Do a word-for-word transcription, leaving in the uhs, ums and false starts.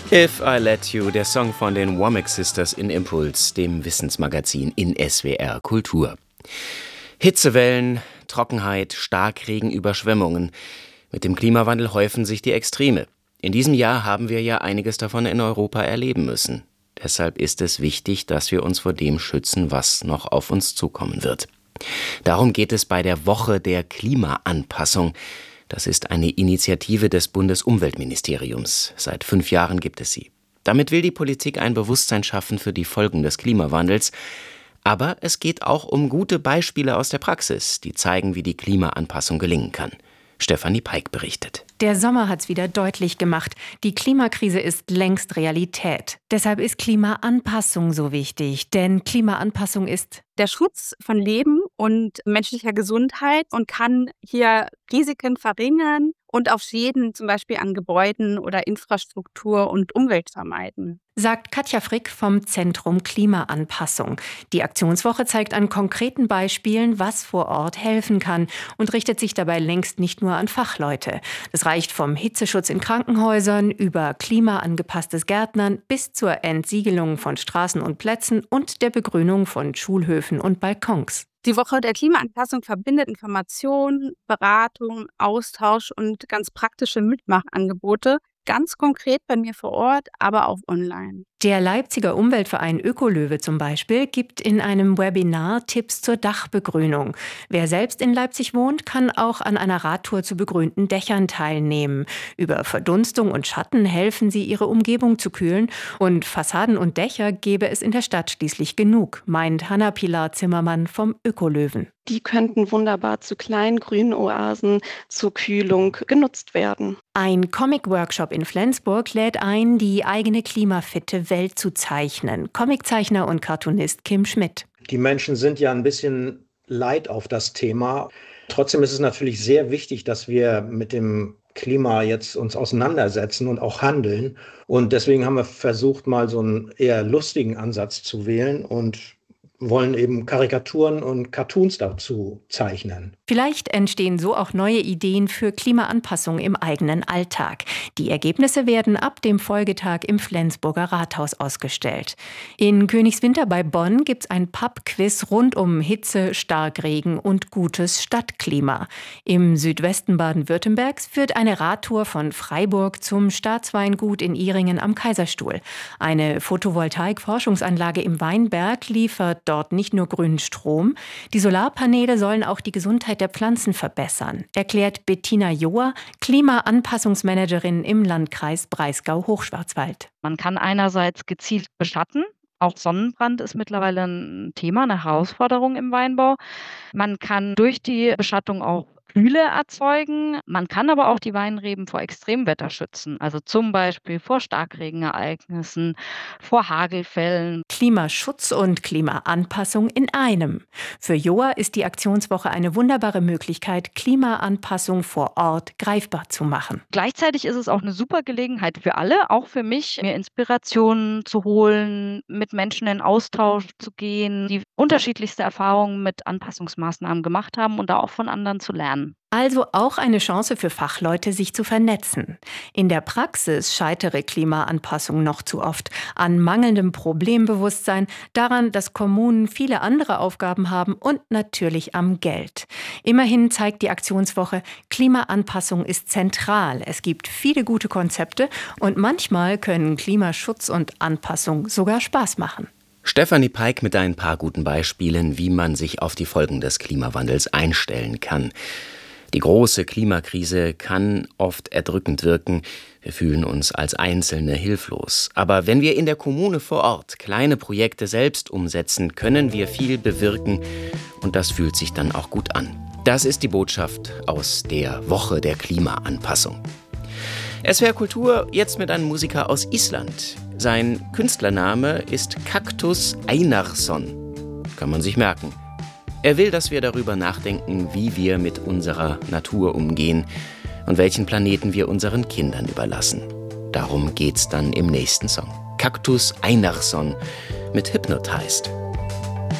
If I Let You, der Song von den Womack Sisters in Impuls, dem Wissensmagazin in S W R Kultur. Hitzewellen, Trockenheit, Starkregen, Überschwemmungen. Mit dem Klimawandel häufen sich die Extreme. In diesem Jahr haben wir ja einiges davon in Europa erleben müssen. Deshalb ist es wichtig, dass wir uns vor dem schützen, was noch auf uns zukommen wird. Darum geht es bei der Woche der Klimaanpassung. Das ist eine Initiative des Bundesumweltministeriums. Seit fünf Jahren gibt es sie. Damit will die Politik ein Bewusstsein schaffen für die Folgen des Klimawandels. Aber es geht auch um gute Beispiele aus der Praxis, die zeigen, wie die Klimaanpassung gelingen kann. Stefanie Peik berichtet. Der Sommer hat's wieder deutlich gemacht. Die Klimakrise ist längst Realität. Deshalb ist Klimaanpassung so wichtig. Denn Klimaanpassung ist der Schutz von Leben und menschlicher Gesundheit und kann hier Risiken verringern und auch Schäden zum Beispiel an Gebäuden oder Infrastruktur und Umwelt vermeiden. Sagt Katja Frick vom Zentrum Klimaanpassung. Die Aktionswoche zeigt an konkreten Beispielen, was vor Ort helfen kann und richtet sich dabei längst nicht nur an Fachleute. Das reicht vom Hitzeschutz in Krankenhäusern über klimaangepasstes Gärtnern bis zur Entsiegelung von Straßen und Plätzen und der Begrünung von Schulhöfen und Balkons. Die Woche der Klimaanpassung verbindet Information, Beratung, Austausch und ganz praktische Mitmachangebote. Ganz konkret bei mir vor Ort, aber auch online. Der Leipziger Umweltverein Ökolöwe zum Beispiel gibt in einem Webinar Tipps zur Dachbegrünung. Wer selbst in Leipzig wohnt, kann auch an einer Radtour zu begrünten Dächern teilnehmen. Über Verdunstung und Schatten helfen sie, ihre Umgebung zu kühlen. Und Fassaden und Dächer gäbe es in der Stadt schließlich genug, meint Hanna Pilar Zimmermann vom Ökolöwen. Die könnten wunderbar zu kleinen grünen Oasen zur Kühlung genutzt werden. Ein Comic-Workshop in Flensburg lädt ein, die eigene klimafitte Welt zu zeichnen. Comiczeichner und Cartoonist Kim Schmidt. Die Menschen sind ja ein bisschen leid auf das Thema. Trotzdem ist es natürlich sehr wichtig, dass wir mit dem Klima jetzt uns auseinandersetzen und auch handeln. Und deswegen haben wir versucht, mal so einen eher lustigen Ansatz zu wählen und wollen eben Karikaturen und Cartoons dazu zeichnen. Vielleicht entstehen so auch neue Ideen für Klimaanpassung im eigenen Alltag. Die Ergebnisse werden ab dem Folgetag im Flensburger Rathaus ausgestellt. In Königswinter bei Bonn gibt's ein Pub-Quiz rund um Hitze, Starkregen und gutes Stadtklima. Im Südwesten Baden-Württembergs führt eine Radtour von Freiburg zum Staatsweingut in Ihringen am Kaiserstuhl. Eine Photovoltaik-Forschungsanlage im Weinberg liefert dort nicht nur grünen Strom. Die Solarpaneele sollen auch die Gesundheit der Pflanzen verbessern, erklärt Bettina Joa, Klimaanpassungsmanagerin im Landkreis Breisgau-Hochschwarzwald. Man kann einerseits gezielt beschatten. Auch Sonnenbrand ist mittlerweile ein Thema, eine Herausforderung im Weinbau. Man kann durch die Beschattung auch Kühle erzeugen. Man kann aber auch die Weinreben vor Extremwetter schützen, also zum Beispiel vor Starkregenereignissen, vor Hagelfällen. Klimaschutz und Klimaanpassung in einem. Für Joa ist die Aktionswoche eine wunderbare Möglichkeit, Klimaanpassung vor Ort greifbar zu machen. Gleichzeitig ist es auch eine super Gelegenheit für alle, auch für mich, mir Inspirationen zu holen, mit Menschen in Austausch zu gehen, die unterschiedlichste Erfahrungen mit Anpassungsmaßnahmen gemacht haben und da auch von anderen zu lernen. Also auch eine Chance für Fachleute, sich zu vernetzen. In der Praxis scheitere Klimaanpassung noch zu oft an mangelndem Problembewusstsein, daran, dass Kommunen viele andere Aufgaben haben und natürlich am Geld. Immerhin zeigt die Aktionswoche, Klimaanpassung ist zentral. Es gibt viele gute Konzepte und manchmal können Klimaschutz und Anpassung sogar Spaß machen. Stefanie Peik mit ein paar guten Beispielen, wie man sich auf die Folgen des Klimawandels einstellen kann. Die große Klimakrise kann oft erdrückend wirken. Wir fühlen uns als Einzelne hilflos. Aber wenn wir in der Kommune vor Ort kleine Projekte selbst umsetzen, können wir viel bewirken. Und das fühlt sich dann auch gut an. Das ist die Botschaft aus der Woche der Klimaanpassung. S W R Kultur jetzt mit einem Musiker aus Island. Sein Künstlername ist Kaktus Einarsson. Kann man sich merken. Er will, dass wir darüber nachdenken, wie wir mit unserer Natur umgehen und welchen Planeten wir unseren Kindern überlassen. Darum geht's dann im nächsten Song. Kaktus Einarsson mit Hypnotized.